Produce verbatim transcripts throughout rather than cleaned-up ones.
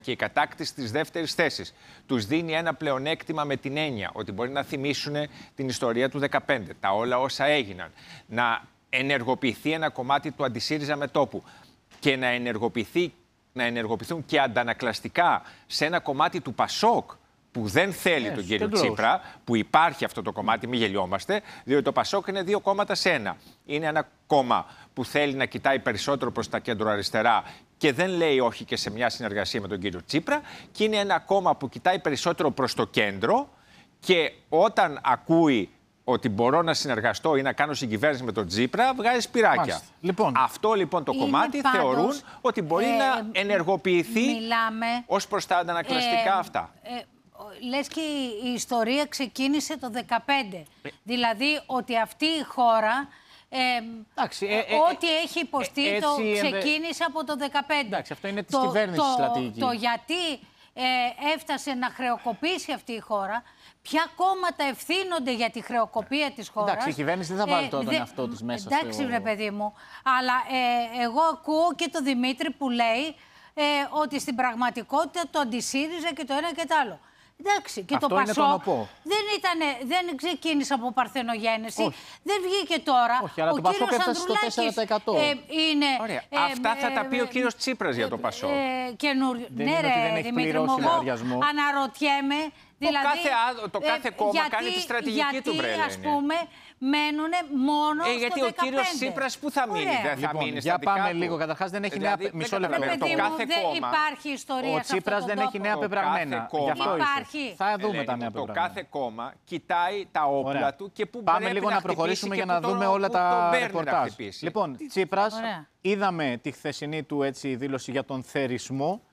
Και η κατάκτηση της δεύτερης θέσης τους δίνει ένα πλεονέκτημα με την έννοια ότι μπορεί να θυμίσουν την ιστορία του δεκαπέντε, τα όλα όσα έγιναν, να ενεργοποιηθεί ένα κομμάτι του αντισύριζα μετώπου και να, ενεργοποιηθεί, να ενεργοποιηθούν και αντανακλαστικά σε ένα κομμάτι του Πασόκ που δεν θέλει yes, τον κύριο Τσίπρα, που υπάρχει αυτό το κομμάτι, μην γελιόμαστε, διότι το Πασόκ είναι δύο κόμματα σε ένα. Είναι ένα κόμμα που θέλει να κοιτάει περισσότερο προς τα κέντρο-αριστερά και δεν λέει όχι και σε μια συνεργασία με τον κύριο Τσίπρα, και είναι ένα κόμμα που κοιτάει περισσότερο προς το κέντρο και όταν ακούει ότι μπορώ να συνεργαστώ ή να κάνω συγκυβέρνηση με τον Τσίπρα, βγάζει σπυράκια. Λοιπόν, αυτό λοιπόν το κομμάτι πάντως, θεωρούν ότι μπορεί ε, να ενεργοποιηθεί μιλάμε, ως προς τα αντανακλαστικά ε, αυτά. Ε, Λες και η ιστορία ξεκίνησε το δεκαπέντε. Ε, δηλαδή ότι αυτή η χώρα, ε, εντάξει, ε, ε, ό,τι ε, έχει υποστεί, ε, το ξεκίνησε από το δεκαπέντε. Εντάξει, αυτό είναι της κυβέρνησης στρατηγική. Το γιατί ε, έφτασε να χρεοκοπήσει αυτή η χώρα, ποια κόμματα ευθύνονται για τη χρεοκοπία της χώρας. Εντάξει, η κυβέρνηση δεν θα βάλει τον εαυτό της μέσα. Εντάξει, στο... ρε παιδί μου, αλλά ε, εγώ ακούω και τον Δημήτρη που λέει ε, ότι στην πραγματικότητα το αντισύριζα και το ένα και το άλλο. Εντάξει, και αυτό το Πασόκ δεν, δεν ξεκίνησε από παρθενογένεση. Όχι. Δεν βγήκε τώρα. Όχι, αλλά ο κύριος Ανδρουλάκης ε, είναι... Ωραία. Ε, Αυτά θα ε, τα πει ο κύριος Τσίπρας ε, για το Πασόκ. Ε, καινούριο. Ναι, ρε, Δημήτρη μου, αναρωτιέμαι. Το, δηλαδή, κάθε, το κάθε ε, κόμμα γιατί, κάνει τη στρατηγική γιατί, του, βρε, ας πούμε, μένουν μόνο ε, γιατί στο ο κύριος Τσίπρας που θα μείνει, δεν θα λοιπόν, μείνει για στα δικά πάμε του. λίγο, καταρχάς δεν έχει δηλαδή, νέα... Μισό λεπτό. Το κάθε δεν κόμμα... υπάρχει ιστορία ο Τσίπρας δεν έχει νέα πεπραγμένα. Υπάρχει. Θα δούμε τα νέα πεπραγμένα. Το κάθε κόμμα κοιτάει τα όπλα του και πού πάμε λίγο να προχωρήσουμε για να δούμε όλα τα ρεπορτάζ. Λοιπόν, Τσίπρας, είδαμε τη χθεσινή του δήλωση για τον θερισμό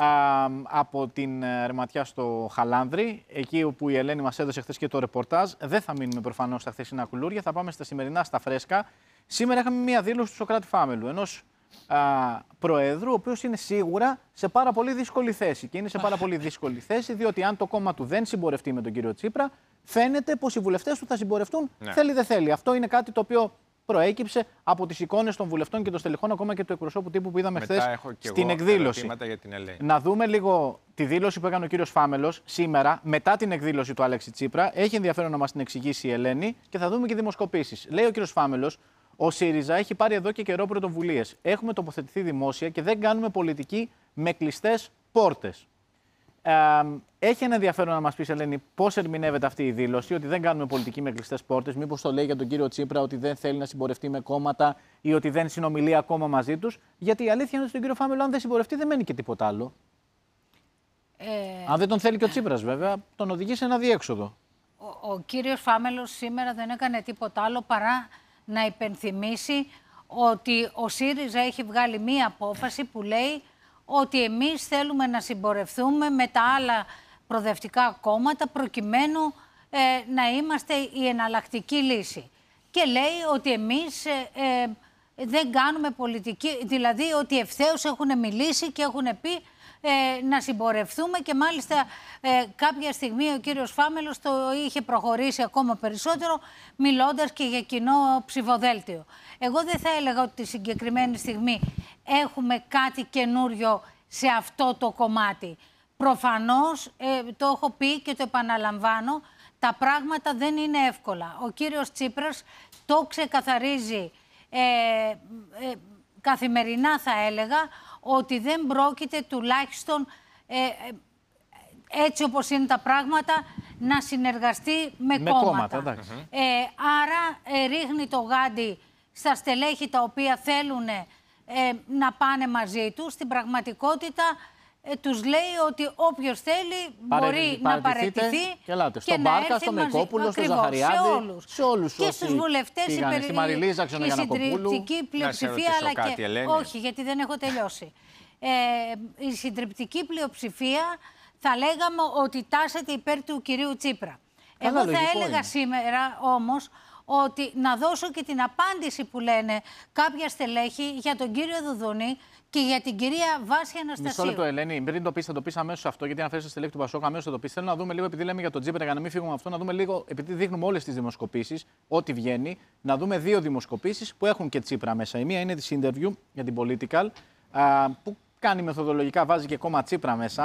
από την Ρεματιά στο Χαλάνδρη, εκεί όπου η Ελένη μας έδωσε χθες και το ρεπορτάζ. Δεν θα μείνουμε προφανώς στα χθεσινά κουλούρια, θα πάμε στα σημερινά, στα φρέσκα. Σήμερα είχαμε μία δήλωση του Σωκράτη Φάμελου, ενός α, προέδρου, ο οποίος είναι σίγουρα σε πάρα πολύ δύσκολη θέση. Και είναι σε πάρα πολύ δύσκολη θέση, διότι αν το κόμμα του δεν συμπορευτεί με τον κύριο Τσίπρα, φαίνεται πως οι βουλευτές του θα συμπορευτούν, ναι. θέλει δεν θέλει. Αυτό είναι κάτι το οποίο προέκυψε από τις εικόνες των βουλευτών και των στελεχών, ακόμα και του εκπροσώπου τύπου που είδαμε χθες στην εκδήλωση. Για την Ελένη. Να δούμε λίγο τη δήλωση που έκανε ο κύριος Φάμελος σήμερα, μετά την εκδήλωση του Αλέξη Τσίπρα. Έχει ενδιαφέρον να μας την εξηγήσει η Ελένη και θα δούμε και δημοσκοπήσεις. Λέει ο κύριος Φάμελος, ο ΣΥΡΙΖΑ έχει πάρει εδώ και καιρό πρωτοβουλίες. Έχουμε τοποθετηθεί δημόσια και δεν κάνουμε πολιτική με κλειστές πόρτες. Ε, έχει ένα ενδιαφέρον να μας πεις, Ελένη, πώς ερμηνεύεται αυτή η δήλωση, ότι δεν κάνουμε πολιτική με κλειστές πόρτες. Μήπως το λέει για τον κύριο Τσίπρα ότι δεν θέλει να συμπορευτεί με κόμματα ή ότι δεν συνομιλεί ακόμα μαζί τους. Γιατί η αλήθεια είναι ότι στον κύριο Φάμελο, αν δεν συμπορευτεί, δεν μένει και τίποτα άλλο. Ε... Αν δεν τον θέλει και ο Τσίπρας, βέβαια, τον οδηγεί σε ένα διέξοδο. Ο, ο κύριος Φάμελος σήμερα δεν έκανε τίποτα άλλο παρά να υπενθυμίσει ότι ο ΣΥΡΙΖΑ έχει βγάλει μία απόφαση που λέει ότι εμείς θέλουμε να συμπορευτούμε με τα άλλα προοδευτικά κόμματα προκειμένου ε, να είμαστε η εναλλακτική λύση. Και λέει ότι εμείς ε, ε, δεν κάνουμε πολιτική, δηλαδή ότι ευθέως έχουν μιλήσει και έχουν πει ε, να συμπορευτούμε και μάλιστα ε, κάποια στιγμή ο κύριος Φάμελος το είχε προχωρήσει ακόμα περισσότερο μιλώντας και για κοινό ψηφοδέλτιο. Εγώ δεν θα έλεγα ότι τη συγκεκριμένη στιγμή έχουμε κάτι καινούριο σε αυτό το κομμάτι. Προφανώς, ε, το έχω πει και το επαναλαμβάνω, τα πράγματα δεν είναι εύκολα. Ο κύριος Τσίπρας το ξεκαθαρίζει ε, ε, καθημερινά, θα έλεγα, ότι δεν πρόκειται τουλάχιστον ε, ε, έτσι όπως είναι τα πράγματα να συνεργαστεί με, με κόμματα. κόμματα ε, άρα ε, ρίχνει το γάντι στα στελέχη τα οποία θέλουν ε, να πάνε μαζί τους. Στην πραγματικότητα ε, τους λέει ότι όποιος θέλει μπορεί να παραιτηθεί και, και, και να Μπάρκα, στο Μεκόπουλο, στο Ζαχαριάδη, σε όλους. Σε όλους και στους βουλευτές πήγανε, η, περι... η, η συντριπτική πλειοψηφία, αλλά κάτι, και... Ελένη. Όχι, γιατί δεν έχω τελειώσει. ε, η συντριπτική πλειοψηφία θα λέγαμε ότι τάσεται υπέρ του κυρίου Τσίπρα. Καλά, Εγώ θα έλεγα είναι. σήμερα όμως ότι να δώσω και την απάντηση που λένε κάποια στελέχη για τον κύριο Δουδούνη και για την κυρία Βάση Αναστασίου. Μισό λεπτό, Ελένη, πριν το πει, θα το πει αμέσως αυτό, γιατί αν φέρει στο στελέχη του Πασόκ, αμέσως θα το πει. Θέλω να δούμε λίγο, επειδή λέμε για τον Τσίπρα, για να μην φύγουμε αυτό, να δούμε λίγο, επειδή δείχνουμε όλες τις δημοσκοπήσεις, ό,τι βγαίνει, να δούμε δύο δημοσκοπήσεις που έχουν και Τσίπρα μέσα. Η μία είναι τη interview για την Political, που κάνει μεθοδολογικά, βάζει και κόμμα Τσίπρα μέσα.